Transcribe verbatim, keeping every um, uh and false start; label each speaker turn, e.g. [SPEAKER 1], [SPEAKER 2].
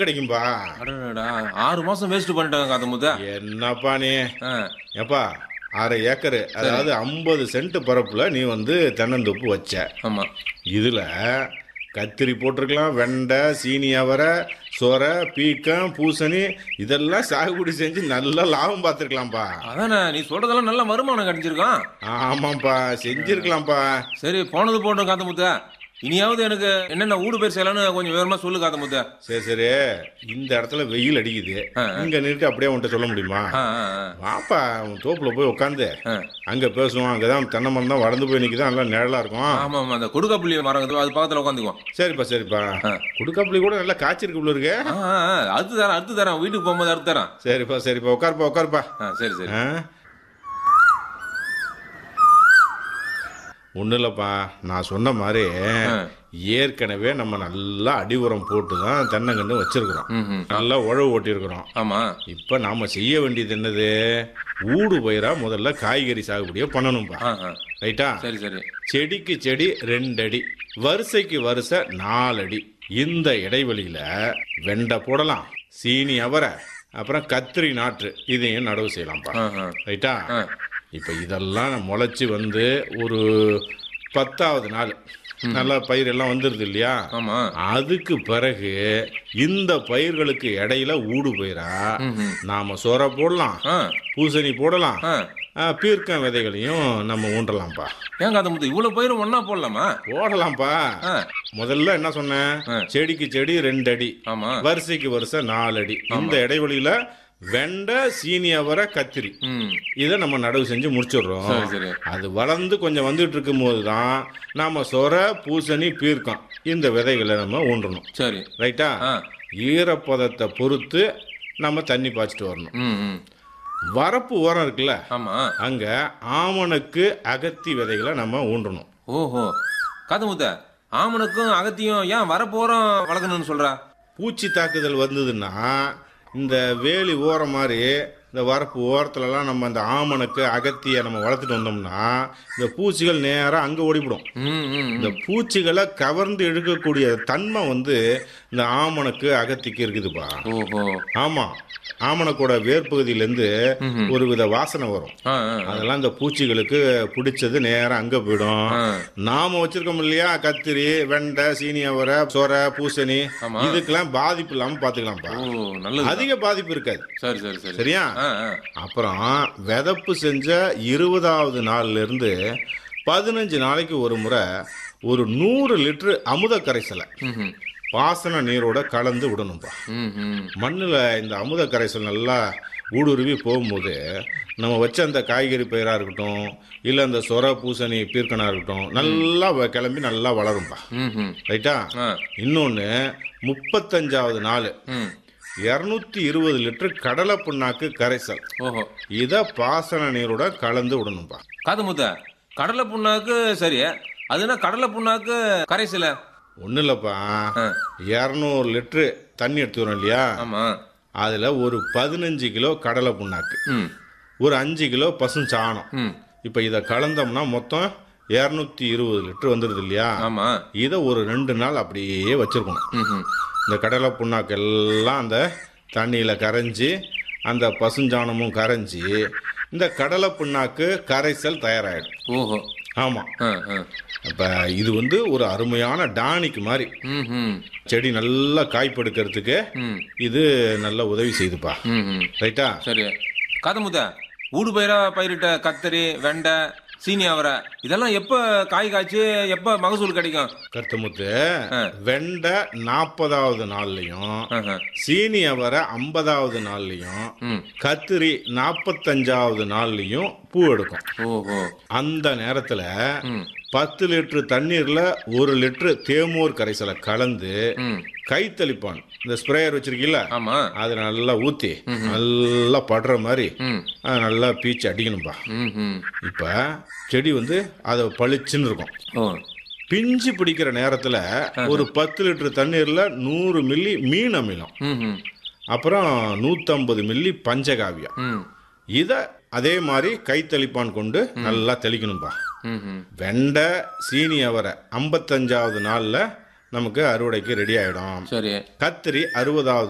[SPEAKER 1] கிடைக்கும்பா.
[SPEAKER 2] அடடா, ஆறு மாசம் வேஸ்ட் பண்ணிட்டாங்க காத்தமுத்த.
[SPEAKER 1] என்னப்பா நீ?
[SPEAKER 2] ஆ,
[SPEAKER 1] ஏப்பா அரை ஏக்கரு, அதாவது ஐம்பது சென்ட் பரப்புல நீ வந்து தென்னந்தோப்பு வச்ச.
[SPEAKER 2] ஆமா.
[SPEAKER 1] இதுல கத்திரி போட்டிருக்கலாம், வெண்டை, சீனி அவரை, சொரை, பீக்கம், பூசணி இதெல்லாம் சாகுபடி செஞ்சு நல்ல லாபம் பார்த்துருக்கலாம்ப்பா.
[SPEAKER 2] அதானே நீ சொல்றதெல்லாம் நல்ல வருமானம் கிடைச்சிருக்கான்.
[SPEAKER 1] ஆமாப்பா, செஞ்சிருக்கலாம்ப்பா.
[SPEAKER 2] சரி, போனது போட்டோம் காத்தமுத்த. இனியாவது எனக்கு என்னென்ன ஊடு பேர் செய்யலாம்னு கொஞ்சம் விவரமா சொல்லு காத்தமுத்த.
[SPEAKER 1] சரி சரி, இந்த இடத்துல வெயில் அடிக்குது, இங்க நிறுத்தி அப்படியே உன்கிட்ட சொல்ல முடியுமா?
[SPEAKER 2] ஆ, ஆ, ஆ.
[SPEAKER 1] வாப்பா, உன் தோப்புல போய் உட்காந்து
[SPEAKER 2] ஆ.
[SPEAKER 1] அங்க பேசுவோம். அங்கதான் தென்னை மரம் தான் வளர்ந்து போய் நிக்குதான், நல்லா நிழலா இருக்கும்.
[SPEAKER 2] ஆமா ஆமா, அந்த கொடுக்காப்புளி மரம் இருக்குது, அது பக்கத்துல உட்காந்துக்குவோம்.
[SPEAKER 1] சரிப்பா சரிப்பா. குடுக்காப்புளி கூட நல்லா காய்ச்சிருக்கு போல இருக்கு.
[SPEAKER 2] ஆ, ஆ, ஆ, அடுத்து தரேன் அடுத்து தரேன், வீட்டுக்கு போகும்போது அடுத்து தரேன்.
[SPEAKER 1] சரிப்பா சரிப்பா, உட்காருப்பா உட்காருப்பா.
[SPEAKER 2] ஆ, சரி சரி.
[SPEAKER 1] ஒன்றும் இல்லைப்பா, நான் சொன்ன மாதிரி ஏற்கனவே நம்ம நல்லா அடி உரம் போட்டு தான் தென்னங்கன்று வச்சிருக்கிறோம்.
[SPEAKER 2] ம்,
[SPEAKER 1] நல்லா உழவு ஓட்டியிருக்கிறோம்.
[SPEAKER 2] ஆமா.
[SPEAKER 1] இப்போ நாம செய்ய வேண்டியது என்னது? ஊடு பயிரா முதல்ல காய்கறி சாகுபடியை பண்ணணும்பா.
[SPEAKER 2] ஆ, ஆ.
[SPEAKER 1] ரைட்டா?
[SPEAKER 2] சரி சரி.
[SPEAKER 1] செடிக்கு செடி ரெண்டு அடி, வரிசைக்கு வரிசை நாலு அடி. இந்த இடைவெளியில வெண்டை போடலாம், சீனி அவரை, அப்புறம் கத்திரி நாற்று இதையும் நடவு செய்யலாம்ப்பா.
[SPEAKER 2] ஆ, ஆ.
[SPEAKER 1] ரைட்டா?
[SPEAKER 2] ஆ.
[SPEAKER 1] இப்போ இதெல்லாம் முளைச்சி வந்து ஒரு பத்தாவது நாள் நல்லா பயிர் எல்லாம் வந்துருது இல்லையா?
[SPEAKER 2] ஆமா.
[SPEAKER 1] அதுக்கு பிறகு இந்த பயிர்களுக்கு இடையில ஊடு பயிரா நாம சொரை போடலாம்,
[SPEAKER 2] ஆ.
[SPEAKER 1] பூசணி போடலாம்,
[SPEAKER 2] ஆ.
[SPEAKER 1] ஆ, பீர்க்கம் விதைகளையும் நம்ம ஊன்றலாம்ப்பா.
[SPEAKER 2] ஏன் காத்தமுத்து இவ்வளவு பயிரும் ஒன்னா போடலாமா?
[SPEAKER 1] போடலாம்ப்பா.
[SPEAKER 2] ஆ.
[SPEAKER 1] முதல்ல என்ன சொன்னேன்?
[SPEAKER 2] ஆ.
[SPEAKER 1] செடிக்கு செடி ரெண்டு அடி,
[SPEAKER 2] ஆமா.
[SPEAKER 1] வரிசைக்கு வரிசை நாலு அடி. இந்த இடைவெளியில வெண்டை, சீனி அவரை, கத்திரி
[SPEAKER 2] ம்.
[SPEAKER 1] இதை நம்ம நடவு செஞ்சு முடிச்சிடுறோம்.
[SPEAKER 2] சரி சரி.
[SPEAKER 1] அது வளர்ந்து கொஞ்சம் வந்துட்டு இருக்கும் போது தான் நாம சொரை, பூசணி, பீர்க்கம் இந்த விதைகளை நம்ம ஊன்றணும்.
[SPEAKER 2] சரி.
[SPEAKER 1] ரைட்டா?
[SPEAKER 2] ஆ.
[SPEAKER 1] ஈரப்பதத்தை பொறுத்து நம்ம தண்ணி பாய்ச்சிட்டு வரணும்.
[SPEAKER 2] ம், ம்.
[SPEAKER 1] வரப்பு ஓரம் இருக்குல்ல,
[SPEAKER 2] ஆமா.
[SPEAKER 1] அங்க ஆமணக்கு, அகத்தி விதைகளை நம்ம ஊன்றணும்.
[SPEAKER 2] ஓஹோ, காத்தமுத்த ஆமனுக்கும் அகத்தியும் ஏன் வரப்போறோம் வளர்க்கணும்னு சொல்றா?
[SPEAKER 1] பூச்சி தாக்குதல் வந்ததுன்னா இந்த வேலி ஓரம் மாதிரி இந்த வரப்பு ஓரத்துலலாம் நம்ம அந்த ஆமணக்கு, அகத்தியை நம்ம வளர்த்துட்டு வந்தோம்னா இந்த பூச்சிகள் நேராக அங்கே ஓடிவிடும்.
[SPEAKER 2] ம், ம்,
[SPEAKER 1] இந்த பூச்சிகளை கவர்ந்து இழுக்கக்கூடிய தன்மை வந்து இந்த ஆமணக்கு, அகத்திக்கு இருக்குதுப்பா.
[SPEAKER 2] ஓஹோ.
[SPEAKER 1] ஆமாம், ஆமணக்கோட வேர்பகுதியிலேருந்து ஒரு வித வாசனை வரும்.
[SPEAKER 2] ஆ, ஆ, ஆ.
[SPEAKER 1] அதெல்லாம் இந்த பூச்சிகளுக்கு பிடிச்சது நேரம் அங்கே போயிடும்.
[SPEAKER 2] ஆ.
[SPEAKER 1] நாம வச்சிருக்கோம் இல்லையா, கத்திரி, வெண்டை, சீனி அவரை, சொரை, பூசணி,
[SPEAKER 2] ஆமா.
[SPEAKER 1] இதுக்கெல்லாம் பாதிப்பு இல்லாமல் பார்த்துக்கலாம்ப்பா.
[SPEAKER 2] ஓ, நல்லது.
[SPEAKER 1] அதிக பாதிப்பு இருக்காது.
[SPEAKER 2] சரி சரி சரி.
[SPEAKER 1] சரியா?
[SPEAKER 2] ஆ, ஆ.
[SPEAKER 1] அப்புறம் விதப்பு செஞ்ச இருபதாவது நாள்ல இருந்து பதினஞ்சு நாளைக்கு ஒரு முறை ஒரு நூறு லிட்டர் அமுத கரைசலை
[SPEAKER 2] ம்ஹும்.
[SPEAKER 1] பாசன நீரோட கலந்து விடணும்பா.
[SPEAKER 2] ம், ம்.
[SPEAKER 1] மண்ணில் இந்த அமுத கரைசல் நல்லா ஊடுருவி போகும்போது நம்ம வச்ச அந்த காய்கறி பயிராக இருக்கட்டும், இல்லை அந்த சொரை, பூசணி, பீர்க்கனா இருக்கட்டும், நல்லா வ- கிளம்பி நல்லா வளரும்பா.
[SPEAKER 2] ம்ஹும்.
[SPEAKER 1] ரைட்டா?
[SPEAKER 2] ஆ.
[SPEAKER 1] இன்னொன்று, முப்பத்தஞ்சாவது நாள்
[SPEAKER 2] ம்.
[SPEAKER 1] இரநூத்தி இருபது லிட்டர் கடலை புண்ணாக்கு கரைசல்
[SPEAKER 2] ஓஹோ.
[SPEAKER 1] இதை பாசன நீரோட கலந்து விடணும்பா.
[SPEAKER 2] காத்தமுத்த கடலை புண்ணாக்கு சரி, அதுனா கடலை புண்ணாக்கு கரைசல?
[SPEAKER 1] ஒன்றும் இல்லைப்பா,
[SPEAKER 2] ஆ.
[SPEAKER 1] இரநூறு லிட்டரு தண்ணி எடுத்துக்கிறோம் இல்லையா,
[SPEAKER 2] ஆமா.
[SPEAKER 1] அதில் ஒரு பதினஞ்சு கிலோ கடலை புண்ணாக்கு,
[SPEAKER 2] ம்,
[SPEAKER 1] ஒரு அஞ்சு கிலோ பசுஞ்சாணம்,
[SPEAKER 2] ம்.
[SPEAKER 1] இப்போ இதை கலந்தோம்னா மொத்தம் இரநூத்தி இருபது லிட்டர் வந்துடுது இல்லையா?
[SPEAKER 2] ஆமா.
[SPEAKER 1] இதை ஒரு ரெண்டு நாள் அப்படியே வச்சிருக்கணும்.
[SPEAKER 2] ம்ஹும்.
[SPEAKER 1] இந்த கடலை புண்ணாக்கு எல்லாம் அந்த தண்ணியில் கரைஞ்சி அந்த பசுஞ்சாணமும் கரைஞ்சி இந்த கடலை புண்ணாக்கு கரைசல் தயாராகிடும்.
[SPEAKER 2] ஓஹோ.
[SPEAKER 1] ஆமாம்.
[SPEAKER 2] ஆ, ஆ.
[SPEAKER 1] அப்போ இது வந்து ஒரு அருமையான டானிக் மாதிரி
[SPEAKER 2] ம்ஹும்.
[SPEAKER 1] செடி நல்லா காய்ப்படுக்கிறதுக்கு
[SPEAKER 2] ம்.
[SPEAKER 1] இது நல்ல உதவி செய்துப்பா.
[SPEAKER 2] ம்ஹும்.
[SPEAKER 1] ரைட்டா?
[SPEAKER 2] சரி. காத்தமுத்த ஊடு பயிரா பயிரிட்ட கத்தரி, வெண்டை, சீனி அவரை இதெல்லாம் எப்ப காய் காய்ச்சி எப்ப மகசூல் கிடைக்கும்?
[SPEAKER 1] கருத்தமுத்து,
[SPEAKER 2] ஆ.
[SPEAKER 1] வெண்டை நாற்பதாவது நாள்லையும்,
[SPEAKER 2] ஆஹா.
[SPEAKER 1] சீனி அவரை ஐம்பதாவது நாள்லையும்,
[SPEAKER 2] ம்.
[SPEAKER 1] கத்திரி நாற்பத்தஞ்சாவது நாள்லையும் பூ எடுக்கும்.
[SPEAKER 2] ஓஹோ.
[SPEAKER 1] அந்த நேரத்தில்
[SPEAKER 2] ம்.
[SPEAKER 1] பத்து லிட்டர் தண்ணீரில் ஒரு லிட்டர் தேமூர் கரைசலை கலந்து
[SPEAKER 2] ம்.
[SPEAKER 1] கைத்தளிப்பான் இந்த ஸ்ப்ரேயர் வச்சிருக்கீல்ல,
[SPEAKER 2] ஆமா.
[SPEAKER 1] அதை நல்லா ஊற்றி நல்லா படுற மாதிரி
[SPEAKER 2] ம்.
[SPEAKER 1] அதை நல்லா பீச்சு அடிக்கணும்பா.
[SPEAKER 2] ம்ஹும்.
[SPEAKER 1] இப்போ செடி வந்து அதை பளிச்சுன்னு இருக்கும்.
[SPEAKER 2] ஓ.
[SPEAKER 1] பிஞ்சு பிடிக்கிற நேரத்தில் ஒரு பத்து லிட்டர் தண்ணீரில் நூறு மில்லி மீன் அமிலம்,
[SPEAKER 2] ம்ஹும்.
[SPEAKER 1] அப்புறம் நூற்றம்பது மில்லி பஞ்சகாவியம்,
[SPEAKER 2] ம்.
[SPEAKER 1] இதை அதே மாதிரி கைத்தளிப்பான் கொண்டு நல்லா தெளிக்கணும்பா.
[SPEAKER 2] ம்ஹும்.
[SPEAKER 1] வெண்டை, சீனி அவரை ஐம்பத்தஞ்சாவது நாளில் நமக்கு அறுவடைக்கு ரெடி ஆகிடும்.
[SPEAKER 2] சரி.
[SPEAKER 1] கத்திரி அறுபதாவது